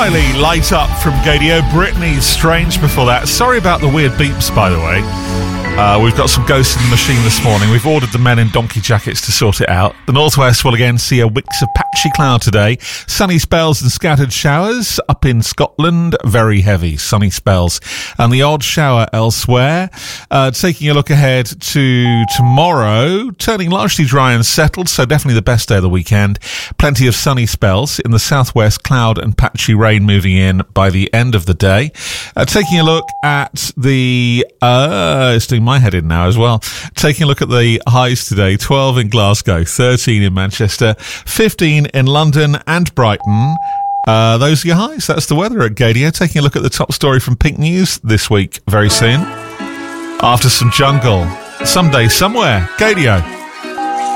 Riley, Light Up from Gadio. Britney's Strange before that. Sorry about the weird beeps, by the way. We've got some ghosts in the machine this morning. We've ordered the men in donkey jackets to sort it out. The northwest will again see a wicks of patchy cloud today. Sunny spells and scattered showers. Up in Scotland, very heavy sunny spells. And the odd shower elsewhere. Taking a look ahead to tomorrow, turning largely dry and settled, so definitely the best day of the weekend. Plenty of sunny spells. In the southwest, cloud and patchy rain moving in by the end of the day. Taking a look at the... it's doing my head in now as well. Taking a look at the highs today, 12 in Glasgow, 13 in Manchester, 15 in London and Brighton. Those are your highs. That's the weather at Gadio. Taking a look at the top story from Pink News this week very soon. After some jungle, someday, somewhere, Gadio.